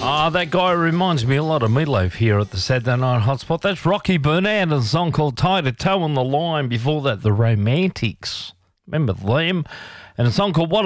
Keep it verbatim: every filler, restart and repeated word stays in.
Ah, that guy reminds me a lot of Meatloaf here at the Saturday Night Hotspot. That's Rocky Burnett and a song called Tie to Toe on the Line. Before that, The Romantics. Remember them? And a song called What